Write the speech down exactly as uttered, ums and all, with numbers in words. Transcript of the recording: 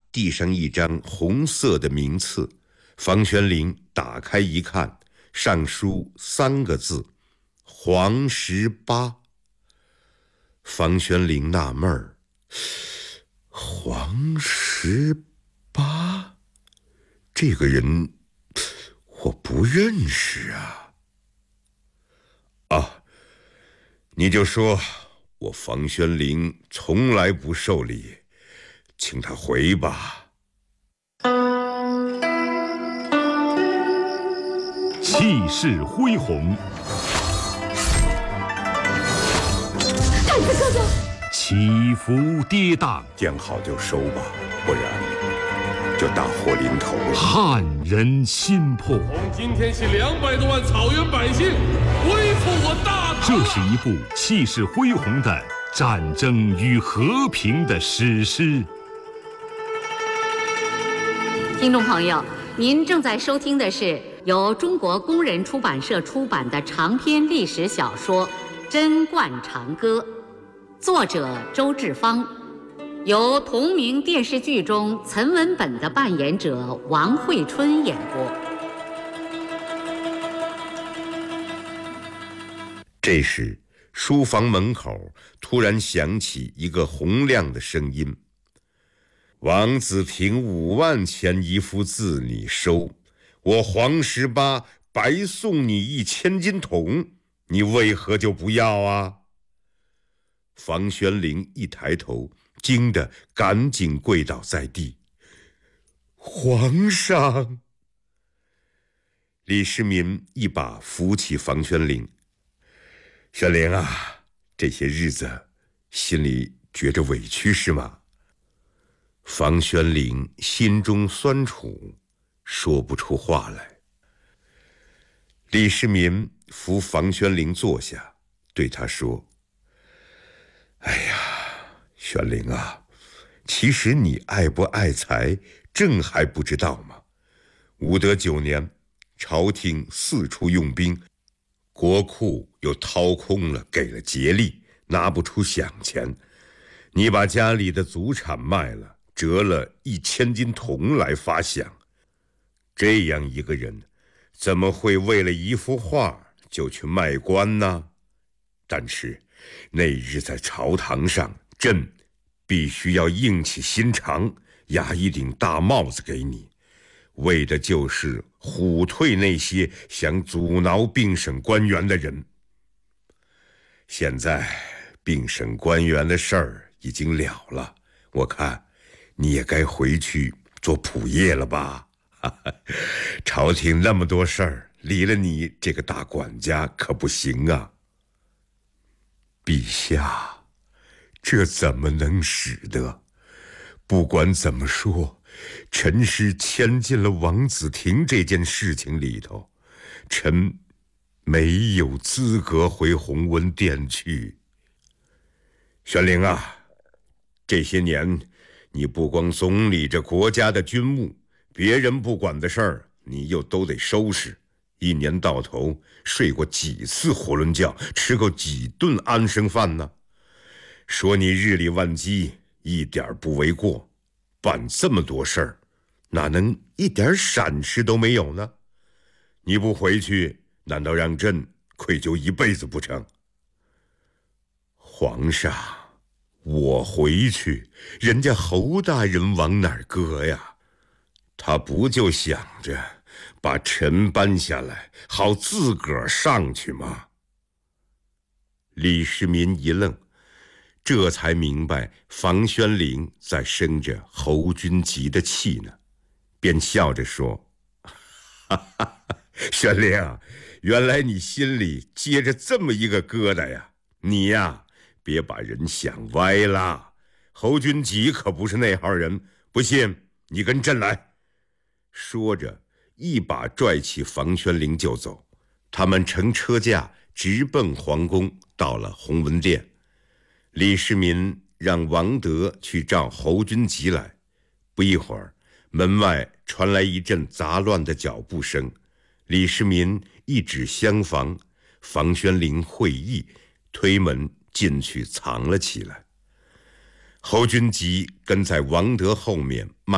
递上一张红色的名次。房玄龄打开一看，上书三个字：黄十八。房玄龄纳闷儿，黄十八这个人我不认识啊。啊，你就说我房玄龄从来不受礼，请他回吧。 气势恢宏， 太子哥哥， 起伏跌宕， 见好就收吧，不然就大祸临头了。 撼人心魄。 从今天起，两百多万草原百姓恢复我大唐。 这是一部气势恢宏的战争与和平的史诗。 听众朋友，您正在收听的是由中国工人出版社出版的长篇历史小说《贞观长歌》，作者周志芳，由同名电视剧中岑文本的扮演者王惠春演播。 这时，书房门口突然响起一个洪亮的声音：王子平五万钱一幅字你收，我黄十八白送你一千斤铜，你为何就不要啊？房玄龄一抬头，惊得赶紧跪倒在地。皇上！李世民一把扶起房玄龄。玄龄啊，这些日子心里觉着委屈是吗？房玄龄心中酸楚，说不出话来。李世民扶房玄龄坐下，对他说：哎呀，玄龄啊，其实你爱不爱财，朕还不知道吗？武德九年，朝廷四处用兵，国库又掏空了，给了竭力，拿不出饷钱。你把家里的祖产卖了，折了一千斤铜来发饷。这样一个人，怎么会为了一幅画就去卖官呢？但是那日在朝堂上，朕必须要硬起心肠，压一顶大帽子给你，为的就是唬退那些想阻挠并审官员的人。现在并审官员的事儿已经了了，我看你也该回去做仆业了吧？朝廷那么多事儿，离了你这个大管家可不行啊。陛下，这怎么能使得？不管怎么说，臣是牵进了王子庭这件事情里头，臣没有资格回弘温殿去。玄龄啊，这些年你不光总理着国家的军务，别人不管的事儿你又都得收拾。一年到头睡过几次囫囵觉，吃过几顿安生饭呢？说你日理万机，一点不为过。办这么多事儿，哪能一点闪失都没有呢？你不回去，难道让朕愧疚一辈子不成？皇上，我回去，人家侯大人往哪儿搁呀？他不就想着把臣搬下来，好自个儿上去吗？李世民一愣，这才明白房玄龄在生着侯君集的气呢，便笑着说：哈哈，玄龄，原来你心里接着这么一个疙瘩呀！你呀，别把人想歪了，侯君集可不是那号人，不信你跟朕来。说着一把拽起房玄龄就走。他们乘车驾直奔皇宫，到了弘文殿。李世民让王德去召侯君集来。不一会儿，门外传来一阵杂乱的脚步声。李世民一指厢房，房玄龄会意，推门进去藏了起来。侯君集跟在王德后面